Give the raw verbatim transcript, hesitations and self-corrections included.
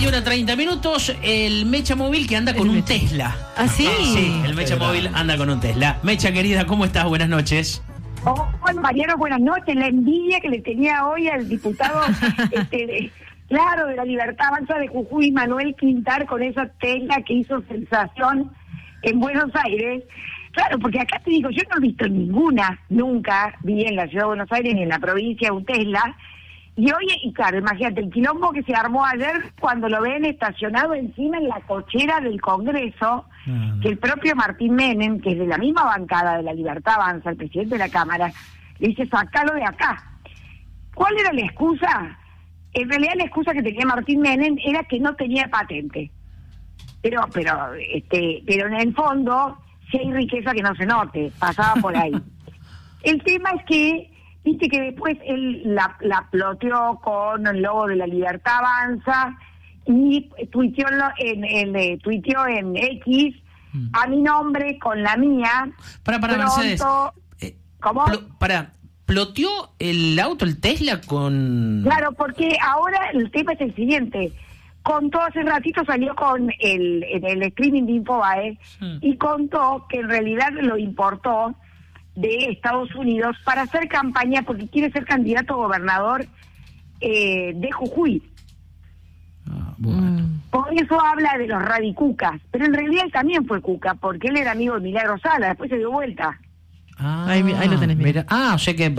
horas treinta minutos, el Mecha Móvil que anda con El un Mecha. Tesla. ¿Ah, sí? Sí, el Mecha Móvil anda con un Tesla. Mecha, querida, ¿cómo estás? Buenas noches. Oh, hola, Mariano, buenas noches. La envidia que le tenía hoy al diputado, este, de, claro, de la Libertad Avanza de Jujuy, Manuel Quintar, con esa Tesla que hizo sensación en Buenos Aires. Claro, porque acá te digo, yo no he visto ninguna, nunca vi en la ciudad de Buenos Aires ni en la provincia un Tesla. Y hoy, y claro, imagínate el quilombo que se armó ayer cuando lo ven estacionado encima en la cochera del Congreso, uh-huh. que el propio Martín Menem, que es de la misma bancada de la Libertad Avanza, el presidente de la Cámara, le dice, sacalo de acá. ¿Cuál era la excusa? En realidad la excusa que tenía Martín Menem era que no tenía patente. Pero, pero, este, pero en el fondo, si hay riqueza que no se note, pasaba por ahí. El tema es que viste que después él la, la ploteó con el logo de la Libertad Avanza y tuiteó en, en, en, tuiteó en X mm. a mi nombre con la mía. Para, para, pronto, Mercedes. Eh, ¿Cómo? Plo, para, ¿ploteó el auto, el Tesla con...? Claro, porque ahora el tema es el siguiente. Contó hace ratito, salió con el, en el streaming de Infobae mm. y contó que en realidad lo importó de Estados Unidos para hacer campaña porque quiere ser candidato a gobernador eh, de Jujuy. Ah, bueno. Por eso habla de los radicucas, pero en realidad él también fue cuca, porque él era amigo de Milagro Sala, después se dio vuelta. Ah, ahí, ahí lo tenés, mira. Ah, o sea que